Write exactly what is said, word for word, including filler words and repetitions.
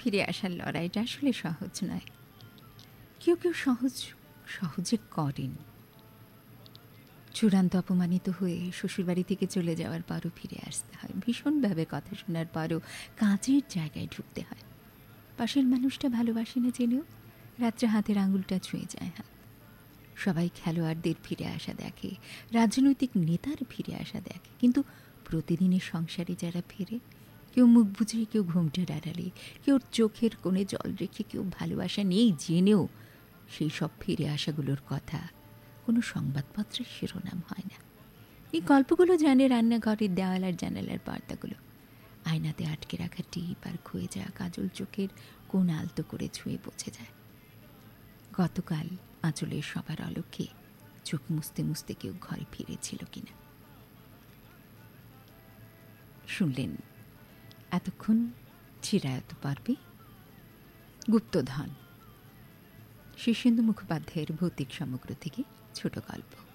ফিরে আসার লড়াইটা আসলে সহজ নয়। কেউ কেউ সহজ সহজে করেন। চূড়ান্ত অপমানিত হয়ে শ্বশুরবাড়ি থেকে চলে যাওয়ার পরও ফিরে আসতে হয়, ভীষণভাবে কথা শোনার পরও কাজের জায়গায় ঢুকতে হয়। পাশের মানুষটা ভালোবাসে না জেনেও রাত্রে হাতের আঙুলটা ছুঁয়ে যায় হাত। সবাই খেলোয়াড়দের ফিরে আসা দেখে, রাজনৈতিক নেতার ফিরে আসা দেখে, কিন্তু প্রতিদিনের সংসারে যারা ফেরে, কেউ মুখ বুঝে, কেউ ঘুমটার আড়ালে, কেউ চোখের কোণে জল রেখে, কেউ ভালোবাসা নেই জেনেও সেই সব ফিরে আসাগুলোর কথা কোনো সংবাদপত্রের শিরোনাম হয় না। এই গল্পগুলো জানে রান্নাঘরের দেওয়াল আর জানালার পর্দাগুলো, আয়নাতে আটকে রাখা টিপ আর ক্ষয়ে যাওয়া কাজল চোখের কোণ আলতো করে ছুঁয়ে পৌঁছে যায়। গতকাল আঁচলের সবার আলোকে চোখ মুছতে মুছতে কেউ ঘরে ফিরেছিল কিনা। শুনলেন এতক্ষণ চিরায়ত পর্বে গুপ্তধন, শীর্ষেন্দু মুখোপাধ্যায়ের ভৌতিক সমগ্র থেকে ছোট গল্প।